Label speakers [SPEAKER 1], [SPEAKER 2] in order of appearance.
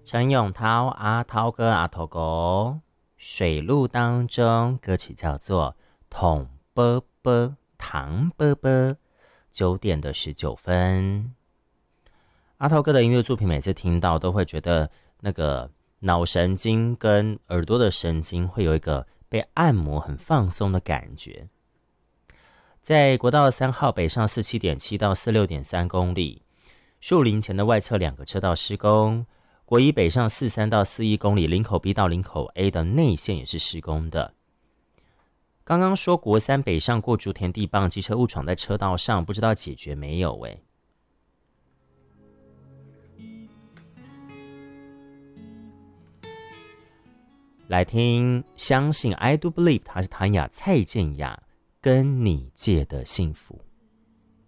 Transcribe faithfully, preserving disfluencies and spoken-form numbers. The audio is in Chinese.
[SPEAKER 1] 陈永涛阿涛哥阿头哥，水路当中歌曲叫做统波波唐波波，九点的十九分。阿涛哥的音乐作品每次听到都会觉得那个脑神经跟耳朵的神经会有一个被按摩很放松的感觉。在国道三号北上四七点七到四六点三公里，树林前的外侧两个车道施工，国一北上四三到四一公里，林口 B 到林口 A 的内线也是施工的。刚刚说国三北上过竹田地磅，机车误闯在车道上，不知道解决没有诶。来听相信 I do believe， 她是谭雅蔡健雅跟你借的幸福。